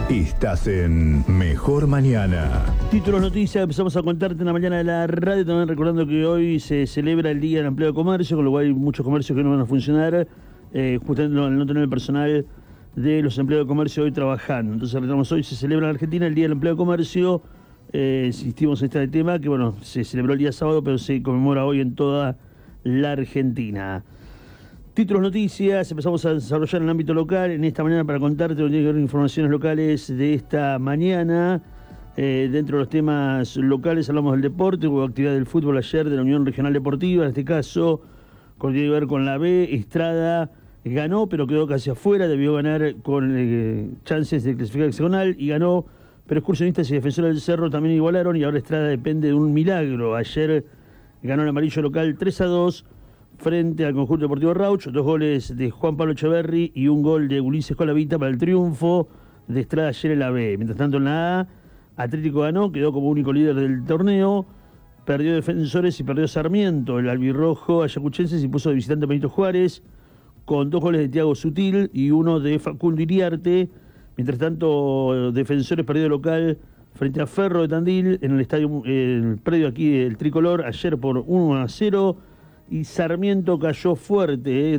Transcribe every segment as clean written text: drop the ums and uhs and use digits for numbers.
Estás en Mejor Mañana. Títulos noticias, empezamos a contarte en la mañana de la radio, también recordando que hoy se celebra el Día del Empleo de Comercio, con lo cual hay muchos comercios que no van a funcionar, justamente al no tener el personal de los empleados de comercio hoy trabajando. Entonces, recordamos, hoy se celebra en Argentina el Día del Empleo de Comercio. Insistimos en este tema que, bueno, se celebró el día sábado, pero se conmemora hoy en toda la Argentina. Títulos noticias, empezamos a desarrollar en el ámbito local en esta mañana para contarte lo que tiene que ver informaciones locales de esta mañana. Dentro de los temas locales hablamos del deporte, hubo actividad del fútbol ayer de la Unión Regional Deportiva, en este caso, con tiene que ver con la B. Estrada ganó, pero quedó casi afuera, debió ganar con chances de clasificar hexagonal y ganó, pero Excursionistas y Defensores del Cerro también igualaron y ahora Estrada depende de un milagro. Ayer ganó el amarillo local 3-2 frente al conjunto deportivo Rauch, 2 goles de Juan Pablo Echeverri y un gol de Ulises Colavita para el triunfo de Estrada ayer en la B. Mientras tanto en la A, Atlético ganó, quedó como único líder del torneo, perdió Defensores y perdió Sarmiento. El albirrojo ayacuchense se impuso de visitante Benito Juárez con 2 goles de Thiago Sutil y uno de Facundo Iriarte. Mientras tanto, Defensores perdió local frente a Ferro de Tandil en el estadio, el predio aquí del Tricolor, ayer por 1-0. Y Sarmiento cayó fuerte,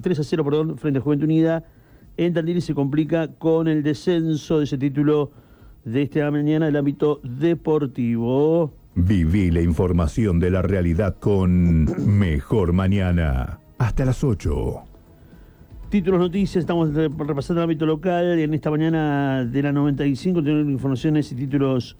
3-0 frente a Juventud Unida en Tandil y se complica con el descenso de ese título de esta mañana del ámbito deportivo. Viví la información de la realidad con Mejor Mañana. Hasta las 8. Títulos noticias, estamos repasando el ámbito local. En esta mañana de la 95 tenemos informaciones y títulos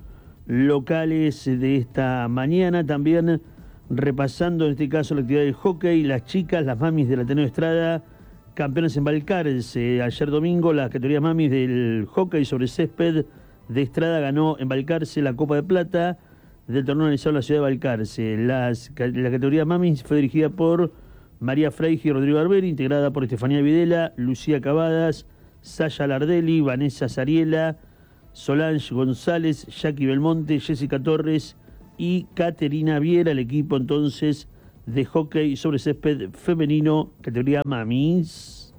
locales de esta mañana. También repasando en este caso la actividad del hockey, las chicas, las mamis del Ateneo Estrada, campeones en Balcarce. Ayer domingo la categoría mamis del hockey sobre césped de Estrada ganó en Balcarce la Copa de Plata del torneo realizado en la ciudad de Balcarce. La categoría mamis fue dirigida por María Freige y Rodrigo Arberi, integrada por Estefanía Videla, Lucía Cavadas, Saya Lardelli, Vanessa Zariela, Solange González, Jackie Belmonte, Jessica Torres y Caterina Viera, el equipo entonces de hockey sobre césped femenino, categoría mamis.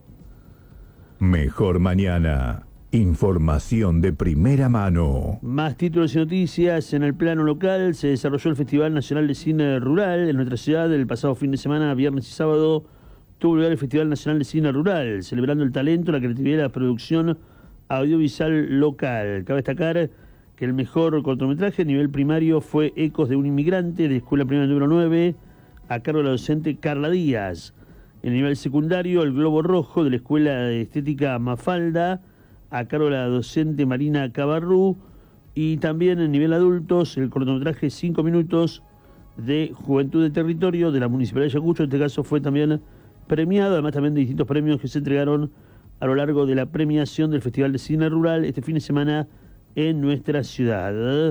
Mejor Mañana. Información de primera mano. Más títulos y noticias. En el plano local se desarrolló el Festival Nacional de Cine Rural en nuestra ciudad. El pasado fin de semana, viernes y sábado, tuvo lugar el Festival Nacional de Cine Rural, celebrando el talento, la creatividad y la producción audiovisual local. Cabe destacar que el mejor cortometraje a nivel primario fue Ecos de un inmigrante, de Escuela Primaria número 9, a cargo de la docente Carla Díaz. En el nivel secundario, El Globo Rojo, de la Escuela de Estética Mafalda, a cargo de la docente Marina Cabarrú. Y también en nivel adultos, el cortometraje 5 minutos de Juventud de Territorio, de la Municipalidad de Ayacucho. En este caso fue también premiado, además también de distintos premios que se entregaron a lo largo de la premiación del Festival de Cine Rural este fin de semana en nuestra ciudad.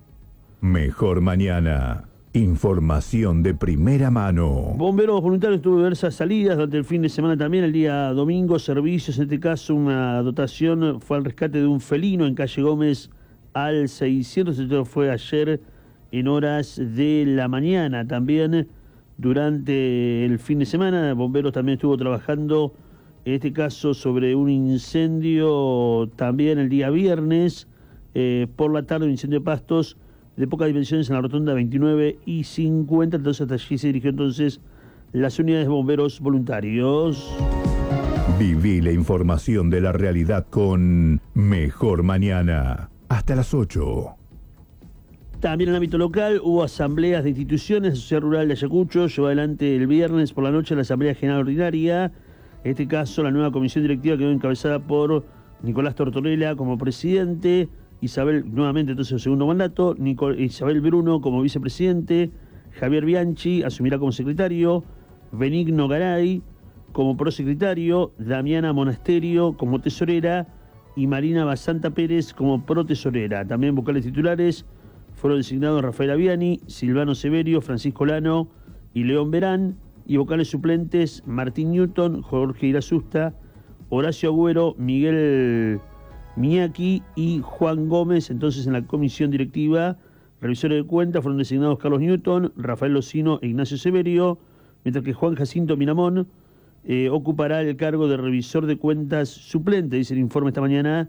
Mejor Mañana. Información de primera mano. Bomberos voluntarios tuvo diversas salidas durante el fin de semana también. El día domingo, servicios, en este caso una dotación fue al rescate de un felino en calle Gómez al 600. Esto fue ayer en horas de la mañana. También durante el fin de semana, Bomberos también estuvo trabajando, en este caso sobre un incendio también el día viernes, por la tarde, un incendio de pastos de pocas dimensiones en la rotonda 29 y 50. Entonces hasta allí se dirigió entonces las unidades de bomberos voluntarios. Viví la información de la realidad con Mejor Mañana. Hasta las 8. También en el ámbito local hubo asambleas de instituciones. La Sociedad Rural de Ayacucho llevó adelante el viernes por la noche la Asamblea General Ordinaria. En este caso, la nueva comisión directiva quedó encabezada por Nicolás Tortorella como presidente, Isabel, nuevamente entonces su segundo mandato, Isabel Bruno como vicepresidente, Javier Bianchi asumirá como secretario, Benigno Garay como prosecretario, Damiana Monasterio como tesorera y Marina Basanta Pérez como protesorera. También vocales titulares fueron designados Rafael Aviani, Silvano Severio, Francisco Lano y León Verán, y vocales suplentes Martín Newton, Jorge Irasusta, Horacio Agüero, Miguel Miñaki y Juan Gómez. Entonces en la comisión directiva, revisores de cuentas, fueron designados Carlos Newton, Rafael Locino e Ignacio Severio, mientras que Juan Jacinto Miramón ocupará el cargo de revisor de cuentas suplente, dice el informe esta mañana,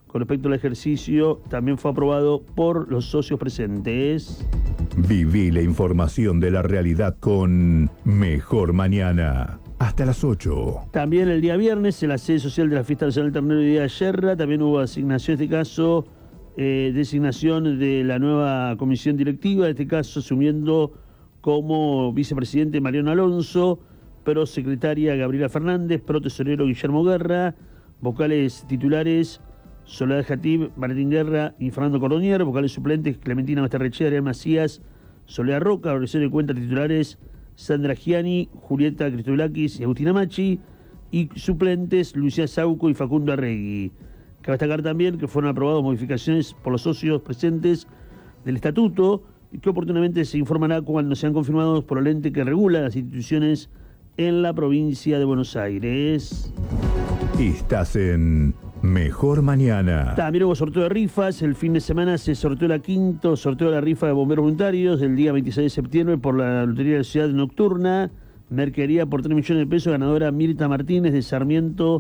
con respecto al ejercicio también fue aprobado por los socios presentes. Viví la información de la realidad con Mejor Mañana. Hasta las 8. También el día viernes, en la sede social de la Fiesta Nacional del Ternero y Día de Yerra, también hubo asignación, en este caso, designación de la nueva comisión directiva, en este caso asumiendo como vicepresidente Mariano Alonso, prosecretaria Gabriela Fernández, protesorero Guillermo Guerra, vocales titulares Soledad Jatib, Martín Guerra y Fernando Cordonier, vocales suplentes Clementina Basterrechea, Ariel Macías, Soledad Roca, organización de cuentas titulares Sandra Giani, Julieta Cristolakis y Agustina Machi, y suplentes Lucía Sauco y Facundo Arregui. Cabe destacar también que fueron aprobadas modificaciones por los socios presentes del estatuto y que oportunamente se informará cuando sean confirmados por el ente que regula las instituciones en la provincia de Buenos Aires. Estás en Mejor Mañana. También hubo sorteo de rifas. El fin de semana se sorteó la quinto sorteo de la rifa de bomberos voluntarios el día 26 de septiembre por la Lotería de la Ciudad Nocturna. Mercadería por 3 millones de pesos. Ganadora Mirta Martínez de Sarmiento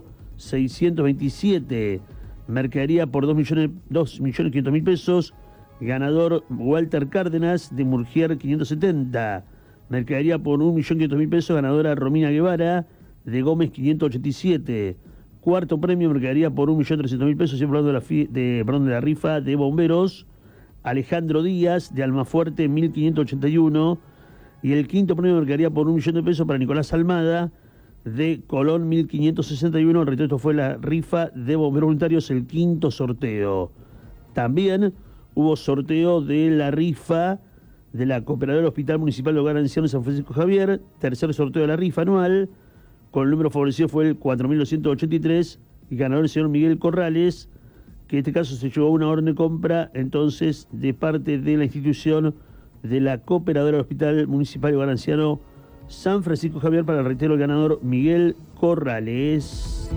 627. Mercadería por 2.500.000 pesos. Ganador Walter Cárdenas de Murgier 570. Mercadería por 1.500.000 pesos. Ganadora Romina Guevara de Gómez 587. Cuarto premio, mercadería por 1.300.000 pesos, siempre hablando de la rifa de bomberos. Alejandro Díaz, de Almafuerte, 1.581. Y el quinto premio, mercadería por 1 millón de pesos para Nicolás Almada, de Colón, 1.561. El resto, esto fue la rifa de bomberos voluntarios, el quinto sorteo. También hubo sorteo de la rifa de la Cooperadora Hospital Municipal de Hogar Anciano San Francisco Javier. Tercer sorteo de la rifa anual. Con el número favorecido fue el 4.283 y ganador el señor Miguel Corrales, que en este caso se llevó una orden de compra entonces de parte de la institución de la Cooperadora del Hospital Municipal de Hogar Anciano San Francisco Javier para el reitero el ganador Miguel Corrales.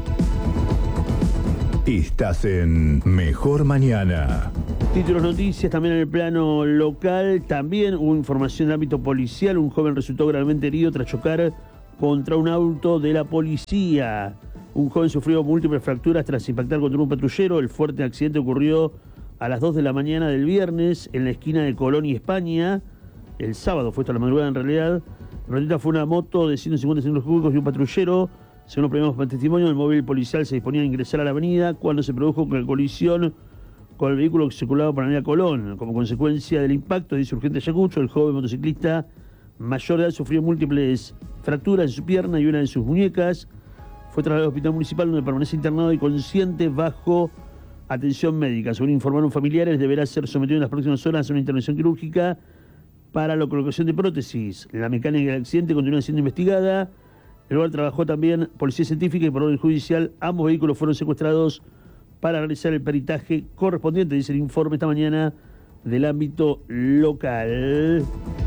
Estás en Mejor Mañana. Títulos noticias también en el plano local. También hubo información en el ámbito policial. Un joven resultó gravemente herido tras chocar contra un auto de la policía. Un joven sufrió múltiples fracturas tras impactar contra un patrullero. El fuerte accidente ocurrió a las 2 de la mañana del viernes en la esquina de Colón y España. El sábado, fue esto a la madrugada en realidad. El protagonista fue una moto de 150 centímetros cúbicos y un patrullero. Según los primeros testimonios, el móvil policial se disponía a ingresar a la avenida cuando se produjo una colisión con el vehículo que circulaba por la avenida Colón. Como consecuencia del impacto, dice Urgente Ayacucho, el joven motociclista mayor de edad sufrió múltiples fracturas en su pierna y una de sus muñecas. Fue trasladado al hospital municipal donde permanece internado y consciente bajo atención médica. Según informaron familiares, deberá ser sometido en las próximas horas a una intervención quirúrgica para la colocación de prótesis. La mecánica del accidente continúa siendo investigada. En el lugar trabajó también policía científica y por orden judicial. Ambos vehículos fueron secuestrados para realizar el peritaje correspondiente, dice el informe esta mañana del ámbito local.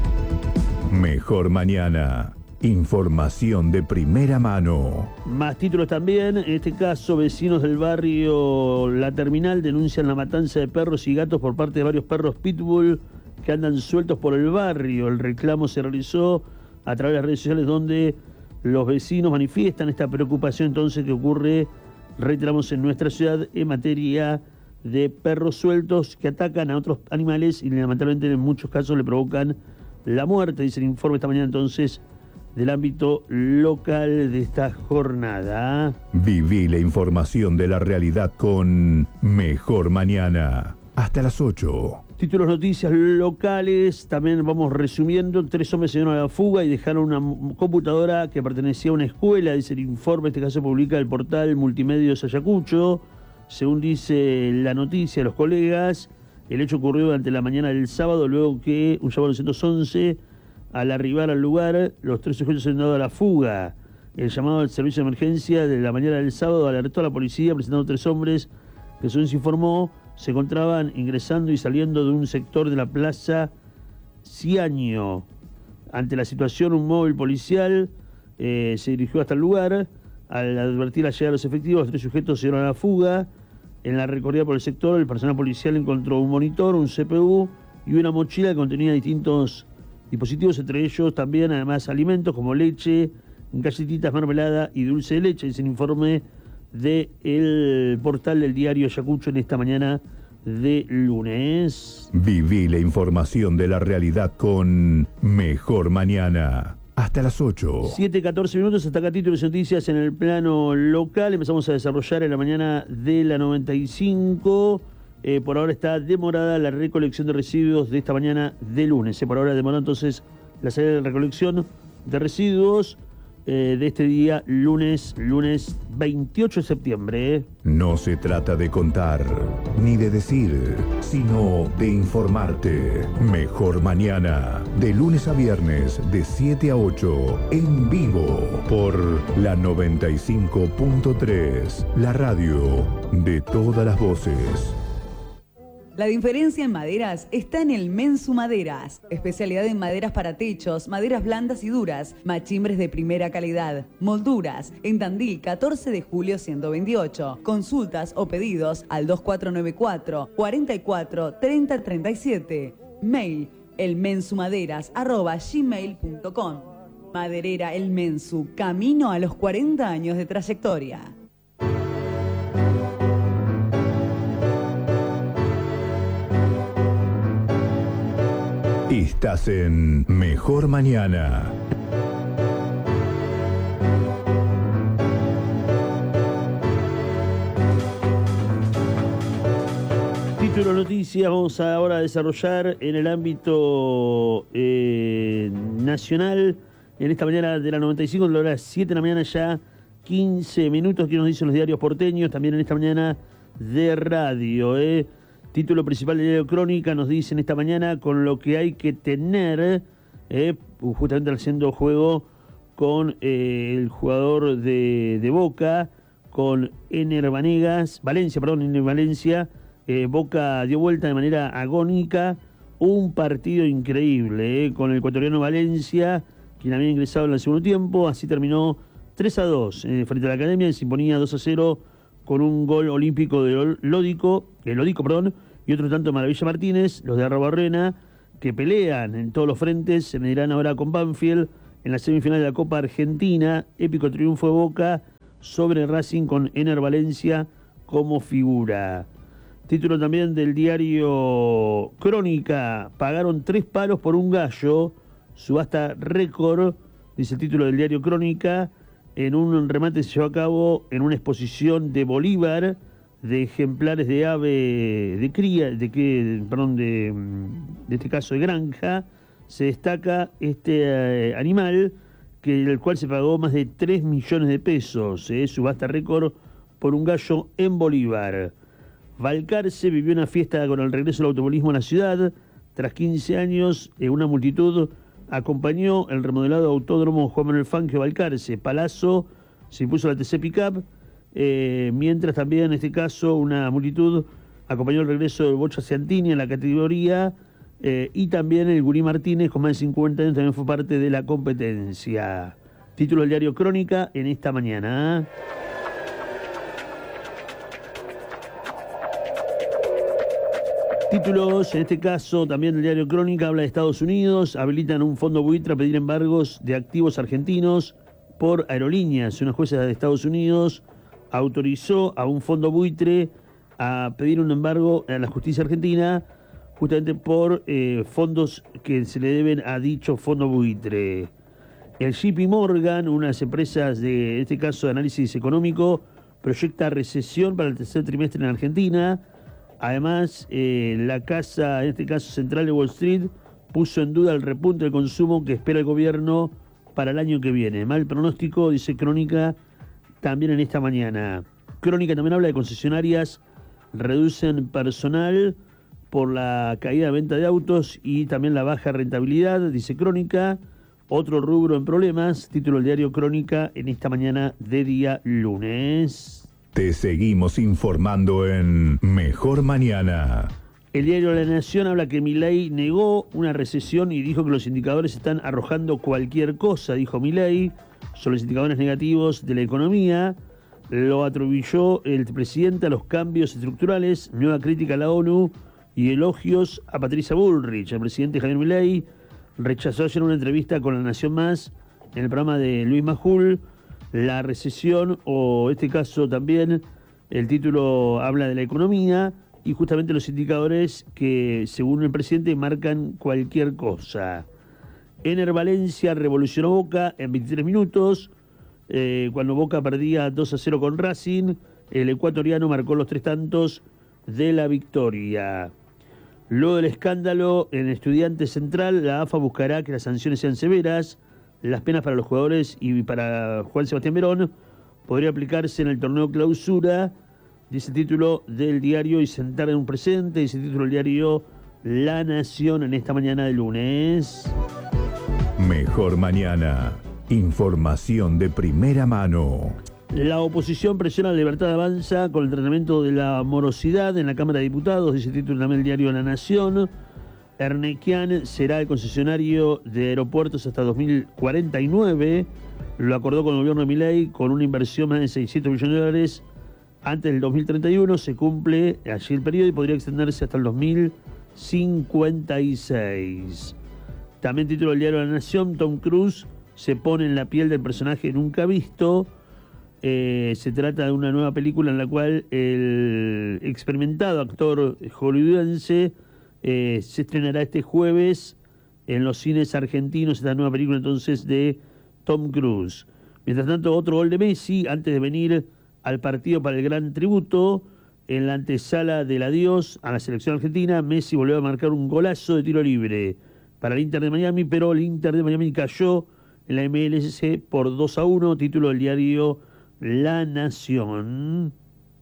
Mejor Mañana. Información de primera mano. Más títulos también. En este caso, vecinos del barrio La Terminal denuncian la matanza de perros y gatos por parte de varios perros pitbull que andan sueltos por el barrio. El reclamo se realizó a través de las redes sociales donde los vecinos manifiestan esta preocupación entonces que ocurre, reiteramos, en nuestra ciudad en materia de perros sueltos que atacan a otros animales y lamentablemente en muchos casos le provocan la muerte, dice el informe esta mañana entonces del ámbito local de esta jornada. Viví la información de la realidad con Mejor Mañana. Hasta las 8. Títulos noticias locales, también vamos resumiendo. 3 hombres se dieron a la fuga y dejaron una computadora que pertenecía a una escuela, dice el informe, en este caso publica el portal Multimedios Ayacucho. Según dice la noticia, los colegas, el hecho ocurrió durante la mañana del sábado, luego que un llamado al 111, al arribar al lugar, los 3 sujetos se han dado a la fuga. El llamado al servicio de emergencia de la mañana del sábado alertó a la policía, presentando 3 hombres que, según se informó, se encontraban ingresando y saliendo de un sector de la plaza Ciaño. Ante la situación, un móvil policial se dirigió hasta el lugar. Al advertir la llegada de los efectivos, los 3 sujetos se dieron a la fuga. En la recorrida por el sector, el personal policial encontró un monitor, un CPU y una mochila que contenía distintos dispositivos, entre ellos también, además, alimentos como leche, galletitas, mermelada y dulce de leche. Es el informe del portal del diario Ayacucho en esta mañana de lunes. Viví la información de la realidad con Mejor Mañana. Hasta las 8. 7:14 minutos, hasta acá títulos y noticias en el plano local. Empezamos a desarrollar en la mañana de la 95. Por ahora está demorada la recolección de residuos de esta mañana de lunes. Por ahora demoró entonces la salida de recolección de residuos de este día, lunes 28 de septiembre. No se trata de contar, ni de decir, sino de informarte. Mejor Mañana, de lunes a viernes, de 7 a 8, en vivo, por la 95.3, la radio de todas las voces. La diferencia en maderas está en el Mensu Maderas, especialidad en maderas para techos, maderas blandas y duras, machimbres de primera calidad, molduras, en Tandil 14 de julio 128. Consultas o pedidos al 2494 44 30 37. Mail elmensumaderas@gmail.com. Maderera El Mensu, camino a los 40 años de trayectoria. Estás en Mejor Mañana. Título noticias, vamos ahora a desarrollar en el ámbito nacional, en esta mañana de la 95, a las 7 de la mañana ya, 15 minutos, que nos dicen los diarios porteños, también en esta mañana de radio, Título principal del diario Crónica nos dicen esta mañana con lo que hay que tener, justamente haciendo juego con el jugador de Boca, con Ener Valencia. Boca dio vuelta de manera agónica, un partido increíble, con el ecuatoriano Valencia, quien había ingresado en el segundo tiempo, así terminó 3-2 frente a la Academia, se imponía 2-0 con un gol olímpico de Lodico, y otro tanto de Maravilla Martínez, los de Arrobarrena, que pelean en todos los frentes, se medirán ahora con Banfield en la semifinal de la Copa Argentina, épico triunfo de Boca sobre Racing con Ener Valencia como figura. Título también del diario Crónica, pagaron 3 palos por un gallo, subasta récord, dice el título del diario Crónica, en un remate se llevó a cabo en una exposición de Bolívar de ejemplares de ave de cría, de este caso de granja. Se destaca este animal, el cual se pagó más de 3 millones de pesos, subasta récord por un gallo en Bolívar. Balcarce vivió una fiesta con el regreso del automovilismo a la ciudad. Tras 15 años, una multitud acompañó el remodelado autódromo Juan Manuel Fangio Balcarce. Palazzo se impuso la TC Pickup, mientras también en este caso una multitud acompañó el regreso de Bocha Ciantini en la categoría, y también el Gurí Martínez, con más de 50 años, también fue parte de la competencia. Título del diario Crónica en esta mañana. Títulos, en este caso también el diario Crónica habla de Estados Unidos, habilitan un fondo buitre a pedir embargos de activos argentinos por aerolíneas. Una jueza de Estados Unidos autorizó a un fondo buitre a pedir un embargo a la justicia argentina justamente por fondos que se le deben a dicho fondo buitre. El JP Morgan, unas empresas de este caso de análisis económico, proyecta recesión para el tercer trimestre en Argentina. Además, la casa, en este caso central de Wall Street, puso en duda el repunte del consumo que espera el gobierno para el año que viene. Mal pronóstico, dice Crónica, también en esta mañana. Crónica también habla de concesionarias, reducen personal por la caída de venta de autos y también la baja rentabilidad, dice Crónica. Otro rubro en problemas, título del diario Crónica en esta mañana de día lunes. Te seguimos informando en Mejor Mañana. El diario La Nación habla que Milei negó una recesión y dijo que los indicadores están arrojando cualquier cosa, dijo Milei, sobre los indicadores negativos de la economía. Lo atribuyó el presidente a los cambios estructurales, nueva crítica a la ONU y elogios a Patricia Bullrich. El presidente Javier Milei rechazó ayer una entrevista con La Nación Más en el programa de Luis Majul, la recesión, o en este caso también el título habla de la economía y justamente los indicadores que, según el presidente, marcan cualquier cosa. Ener Valencia revolucionó Boca en 23 minutos, cuando Boca perdía 2-0 con Racing, el ecuatoriano marcó los 3 tantos de la victoria. Luego del escándalo en Estudiantes Central, la AFA buscará que las sanciones sean severas. Las penas para los jugadores y para Juan Sebastián Verón podría aplicarse en el torneo clausura, dice el título del diario, y sentar en un presente, dice el título del diario La Nación en esta mañana de lunes. Mejor mañana. Información de primera mano. La oposición presiona a Libertad Avanza con el tratamiento de la morosidad en la Cámara de Diputados, dice el título también del diario La Nación. Ernequian será el concesionario de aeropuertos hasta 2049. Lo acordó con el gobierno de Milei con una inversión más de 600 millones de dólares antes del 2031. Se cumple allí el periodo y podría extenderse hasta el 2056. También título del diario La Nación, Tom Cruise se pone en la piel del personaje nunca visto. Se trata de una nueva película en la cual el experimentado actor hollywoodense se estrenará este jueves en los cines argentinos, esta nueva película entonces de Tom Cruise. Mientras tanto, otro gol de Messi antes de venir al partido para el gran tributo. En la antesala del adiós a la selección argentina, Messi volvió a marcar un golazo de tiro libre para el Inter de Miami, pero el Inter de Miami cayó en la MLS por 2-1, título del diario La Nación.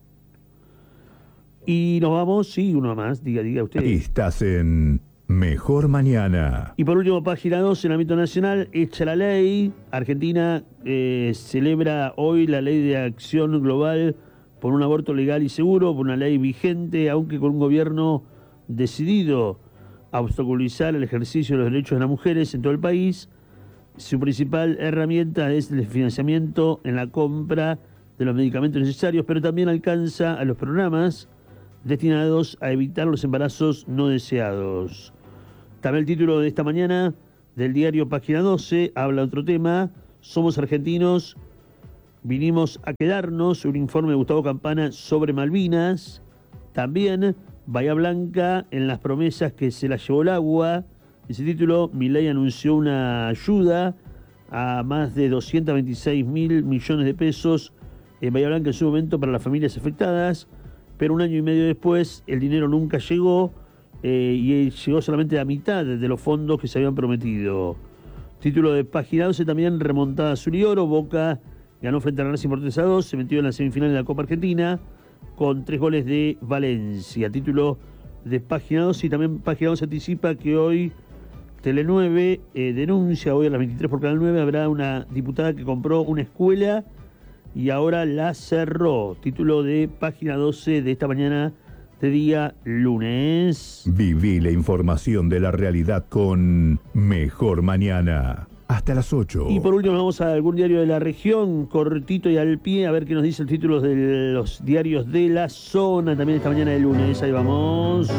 Y nos vamos, sí, uno más, diga usted. Estás en Mejor Mañana. Y por último, página 2, en el ámbito nacional, hecha la ley. Argentina celebra hoy la ley de acción global por un aborto legal y seguro, por una ley vigente, aunque con un gobierno decidido a obstaculizar el ejercicio de los derechos de las mujeres en todo el país. Su principal herramienta es el financiamiento en la compra de los medicamentos necesarios, pero también alcanza a los programas destinados a evitar los embarazos no deseados. También el título de esta mañana del diario Página 12 habla de otro tema. Somos argentinos, vinimos a quedarnos. Un informe de Gustavo Campana sobre Malvinas. También Bahía Blanca en las promesas que se la llevó el agua. Ese título, Milei anunció una ayuda a más de 226.000 millones de pesos en Bahía Blanca en su momento para las familias afectadas, pero un año y medio después el dinero nunca llegó y llegó solamente a mitad de los fondos que se habían prometido. Título de Página 12 también, remontada azul y oro. Boca ganó frente a Racing por 3-2, se metió en la semifinal de la Copa Argentina con 3 goles de Valencia. Título de Página 12 y también Página 12 anticipa que hoy Tele 9 denuncia, hoy a las 23 por Canal 9, habrá una diputada que compró una escuela y ahora la cerró. Título de Página 12 de esta mañana de día lunes. Viví la información de la realidad con Mejor Mañana. Hasta las 8. Y por último vamos a algún diario de la región, cortito y al pie, a ver qué nos dice el título de los diarios de la zona también esta mañana de lunes. Ahí vamos.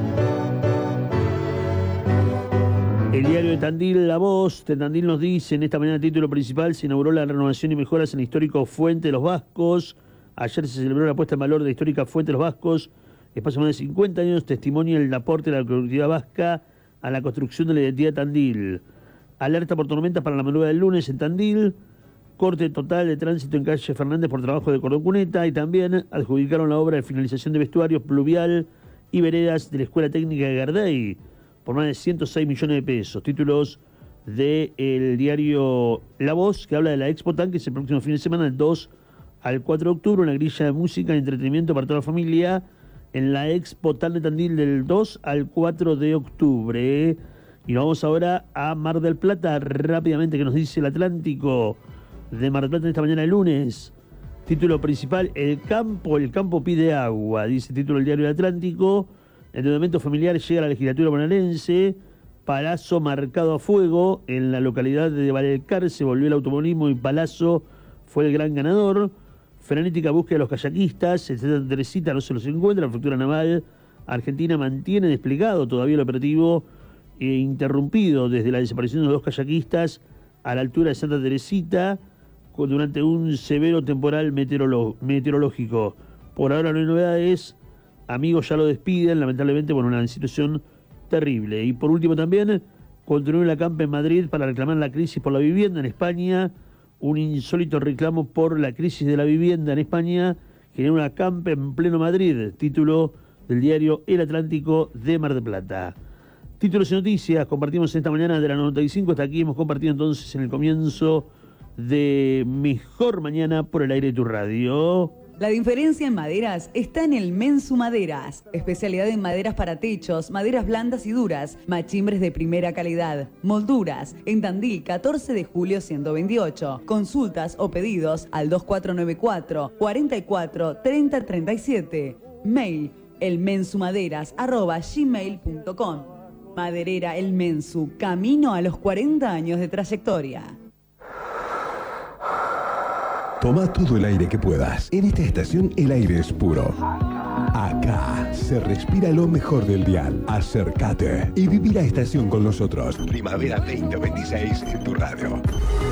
El diario de Tandil, La Voz de Tandil, nos dice en esta mañana, título principal: se inauguró la renovación y mejoras en el histórico Fuente de los Vascos. Ayer se celebró la puesta en valor de la histórica Fuente de los Vascos. Espacio más de 50 años testimonia el aporte de la colectividad vasca a la construcción de la identidad de Tandil. Alerta por tormentas para la madrugada del lunes en Tandil. Corte total de tránsito en calle Fernández por trabajo de cordón cuneta. Y también adjudicaron la obra de finalización de vestuarios, pluvial y veredas de la Escuela Técnica de Gardey por más de 106 millones de pesos. Títulos del diario La Voz, que habla de la Expo Tanques el próximo fin de semana, del 2 al 4 de octubre, una grilla de música y entretenimiento para toda la familia en la Expo Tan de Tandil del 2 al 4 de octubre. Y nos vamos ahora a Mar del Plata, rápidamente, que nos dice el Atlántico de Mar del Plata en esta mañana de lunes. Título principal: el campo pide agua, dice el título del diario del Atlántico. El endeudamiento familiar llega a la legislatura bonaerense. Palazzo marcado a fuego. En la localidad de Valelcar se volvió el automovilismo y Palazzo fue el gran ganador. Frenética búsqueda de los kayakistas. El Santa Teresita no se los encuentra. La Factura Naval Argentina mantiene desplegado todavía el operativo interrumpido desde la desaparición de los 2 kayakistas a la altura de Santa Teresita. durante un severo temporal meteorológico. Por ahora no hay novedades. Amigos ya lo despiden, lamentablemente, por una situación terrible. Y por último también, continúa el acampe en Madrid para reclamar la crisis por la vivienda en España. Un insólito reclamo por la crisis de la vivienda en España genera un acampe en pleno Madrid. Título del diario El Atlántico de Mar del Plata. Títulos y noticias compartimos esta mañana de la 95. Hasta aquí hemos compartido entonces en el comienzo de Mejor Mañana por el aire de tu radio. La diferencia en maderas está en el Mensu Maderas, especialidad en maderas para techos, maderas blandas y duras, machimbres de primera calidad, molduras, en Tandil 14 de julio 128. Consultas o pedidos al 2494 44 30 37. Mail elmensumaderas@gmail.com. Maderera El Mensu, camino a los 40 años de trayectoria. Toma todo el aire que puedas. En esta estación el aire es puro. Acá se respira lo mejor del dial. Acércate y viví la estación con nosotros. Primavera 2026 en tu radio.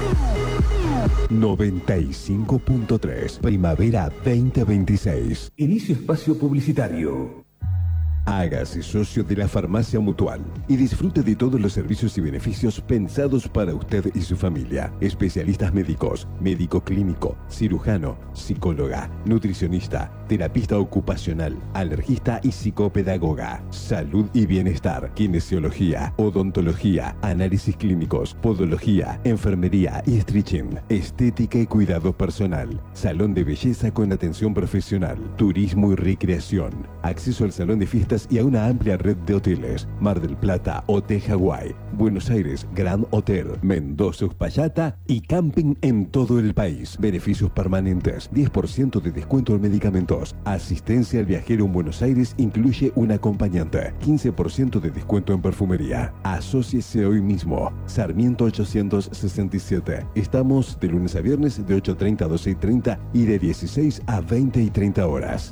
95.3. Primavera 2026. Inicio espacio publicitario. Hágase socio de la Farmacia Mutual y disfrute de todos los servicios y beneficios pensados para usted y su familia. Especialistas médicos, médico clínico, cirujano, psicóloga, nutricionista, terapista ocupacional, alergista y psicopedagoga. Salud y bienestar, kinesiología, odontología, análisis clínicos, podología, enfermería y stretching, estética y cuidado personal, salón de belleza con atención profesional, turismo y recreación, acceso al salón de fiestas y a una amplia red de hoteles. Mar del Plata, Hotel Hawái, Buenos Aires, Grand Hotel, Mendoza, Uspallata y camping en todo el país. Beneficios permanentes, 10% de descuento en medicamentos. Asistencia al viajero en Buenos Aires incluye un acompañante. 15% de descuento en perfumería. Asóciese hoy mismo. Sarmiento 867. Estamos de lunes a viernes de 8:30 a 12:30 y de 16 a 20 y 30 horas.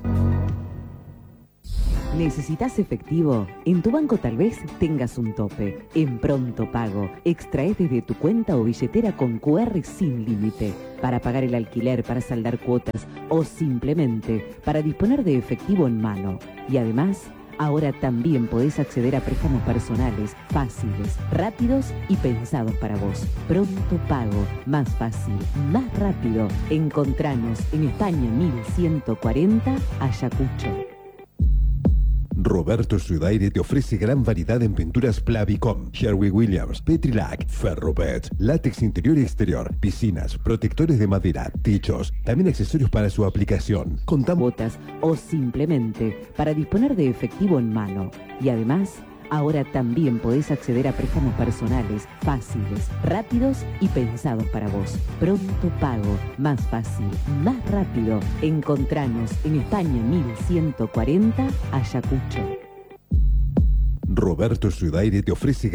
¿Necesitas efectivo? En tu banco tal vez tengas un tope. En Pronto Pago, extraes desde tu cuenta o billetera con QR sin límite para pagar el alquiler, para saldar cuotas o simplemente para disponer de efectivo en mano. Y además, ahora también podés acceder a préstamos personales, fáciles, rápidos y pensados para vos. Pronto Pago, más fácil, más rápido. Encontranos en España 1140, Ayacucho. Roberto Sudaire te ofrece gran variedad en pinturas Plavicom, Sherwin-Williams, Petrilac, Ferrobet, látex interior y exterior, piscinas, protectores de madera, techos, también accesorios para su aplicación. Contamos Botas o simplemente para disponer de efectivo en mano. Y además, ahora también podés acceder a préstamos personales, fáciles, rápidos y pensados para vos. Pronto Pago, más fácil, más rápido. Encontranos en España 1140, Ayacucho. Roberto Sudaire te ofrece